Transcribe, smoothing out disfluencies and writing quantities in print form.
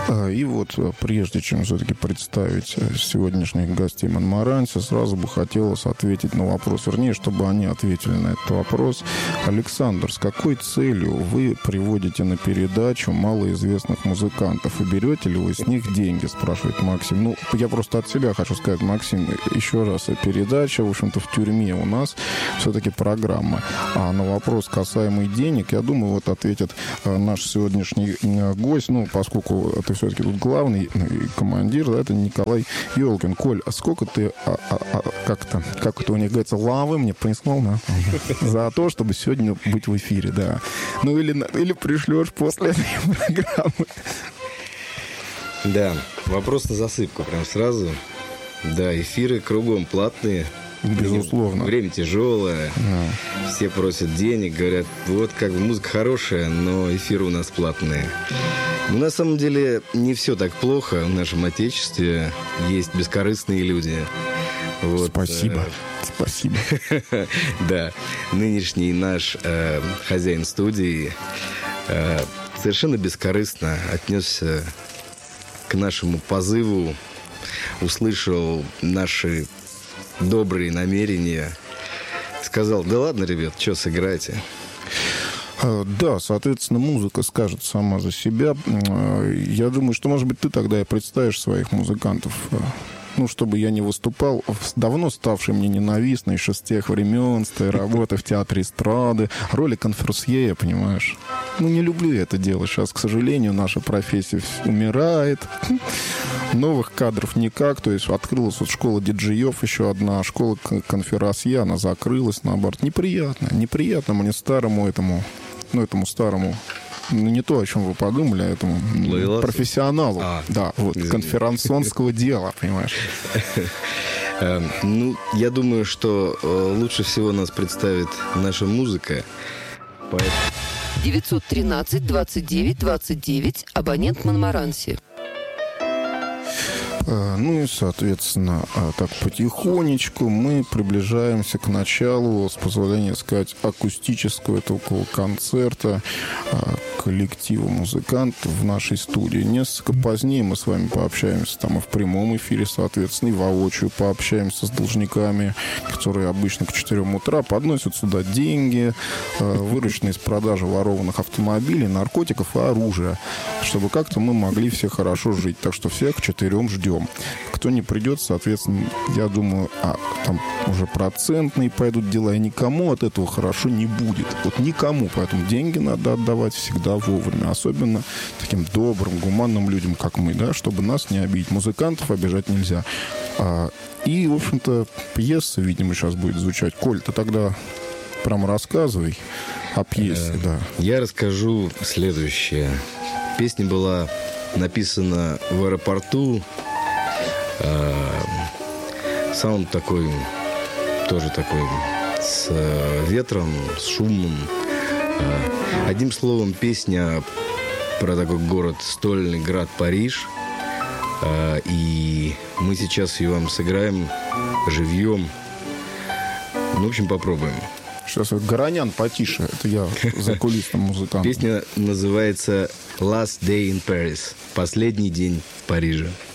И вот прежде чем все-таки представить сегодняшних гостей Монмаранси, сразу бы хотелось ответить на вопрос, вернее, чтобы они ответили на этот вопрос. Александр, с какой целью вы приводите на передачу малоизвестных музыкантов? И берете ли вы с них деньги, спрашивает Максим. Ну, я просто от себя хочу сказать, Максим, еще раз, передача, в общем-то, в тюрьме у нас все-таки программа. А на вопрос касаемый денег, я думаю, вот ответит наш сегодняшний гость, ну, поскольку это все-таки тут главный командир, да, это Николай Ёлкин. Коль, а сколько ты, как это у них говорится, лавы мне принеслал, да? За то, чтобы сегодня быть в эфире, да. Ну, или пришлешь после этой программы. Да, вопрос на засыпку прям сразу. Да, эфиры кругом платные. Безусловно. Время тяжелое. Да. Все просят денег, говорят, вот как бы музыка хорошая, но эфиры у нас платные. Но на самом деле не все так плохо. В нашем Отечестве есть бескорыстные люди. Вот. Спасибо. Спасибо. Да. Нынешний наш хозяин студии совершенно бескорыстно отнесся к нашему позыву, услышал наши добрые намерения, сказал, да ладно, ребят, что сыграйте? Да, соответственно, музыка скажет сама за себя. Я думаю, что, может быть, ты тогда и представишь своих музыкантов. Ну, чтобы я не выступал, давно ставший мне ненавистный еще с тех времен, с той работы в театре эстрады, роли конферансье, понимаешь? Ну, не люблю я это делать. Сейчас, к сожалению, наша профессия умирает. Новых кадров никак. То есть открылась вот школа диджеев, еще одна школа конферансье, она закрылась, наоборот. Неприятно мне старому старому, ну, не то, о чем вы подумали, а этому профессионалу. Да, вот, конференционского дела, понимаешь. Ну, я думаю, что лучше всего нас представит наша музыка. 913 29 29, абонент Монмаранси. Ну и, соответственно, так потихонечку мы приближаемся к началу, с позволения сказать, акустического такого концерта коллектива музыкантов в нашей студии. Несколько позднее мы с вами пообщаемся там и в прямом эфире, соответственно, и воочию пообщаемся с должниками, которые обычно к 4 утра подносят сюда деньги, вырученные из продажи ворованных автомобилей, наркотиков и оружия, чтобы как-то мы могли все хорошо жить. Так что всех к 4 ждем. Кто не придет, соответственно, я думаю, там уже процентные пойдут дела, и никому от этого хорошо не будет. Вот никому. Поэтому деньги надо отдавать всегда вовремя. Особенно таким добрым, гуманным людям, как мы, да, чтобы нас не обидеть. Музыкантов обижать нельзя. И, в общем-то, пьеса, видимо, сейчас будет звучать. Коль, ты тогда прямо рассказывай о пьесе, да. Я расскажу следующее. Песня была написана в аэропорту. Саунд такой, тоже такой, с ветром, с шумом. Одним словом, песня про такой город, стольный град Париж. И мы сейчас ее вам сыграем живьем. Ну, в общем, попробуем. Сейчас Горонян потише, это я за кулисным музыкантом. Песня называется «Last Day in Paris», «Последний день в Париже».